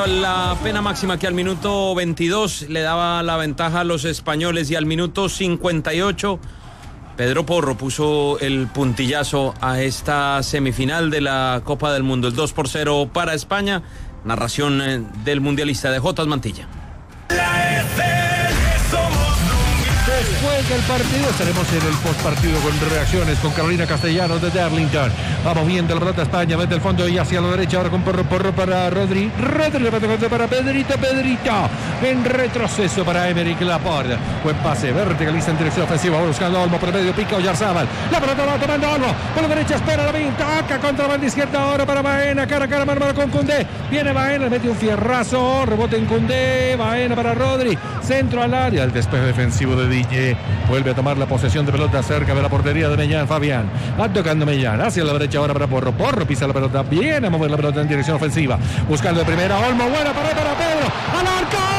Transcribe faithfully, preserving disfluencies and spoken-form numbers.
a la pena máxima que al minuto veintidós le daba la ventaja a los españoles y al minuto cincuenta y ocho Pedro Porro puso el puntillazo a esta semifinal de la Copa del Mundo. El dos por cero para España. Narración del mundialista de Jotas Mantilla. Después del partido estaremos en el postpartido con reacciones con Carolina Castellanos desde Arlington. Va moviendo la pelota España desde el fondo y hacia la derecha ahora con Porro, Porro para Rodri, Rodri le va para Pedrito, Pedrito en retroceso para Emerick Laporte. Buen pase, verticaliza en dirección ofensiva, buscando Olmo por el medio, pica Oyarzábal. La pelota va tomando Olmo, por la derecha espera la pinta, acá contra banda izquierda ahora para Baena, cara a cara, mano con Koundé. Viene Baena, le mete un fierrazo, rebote en Koundé, Baena para Rodri, centro al área, el despeje defensivo de D J. Vuelve a tomar la posesión de pelota cerca de la portería de Mellán, Fabián. Va tocando Mellán, hacia la derecha ahora para Porro. Porro pisa la pelota, viene a mover la pelota en dirección ofensiva. Buscando de primera, Olmo, buena pared para Pedro. ¡Al arco!